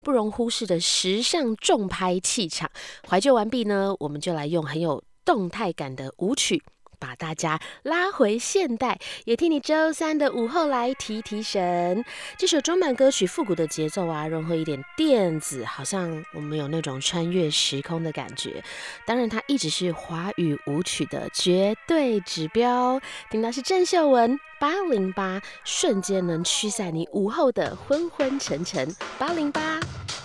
不容忽视的时尚重拍气场。怀旧完毕呢，我们就来用很有动态感的舞曲把大家拉回现代，也替你周三的午后来提提神。这首中版歌曲复古的节奏啊，融合一点电子，好像我们有那种穿越时空的感觉。当然，它一直是华语舞曲的绝对指标。听到是郑秀文808，瞬间能驱散你午后的昏昏沉沉。808。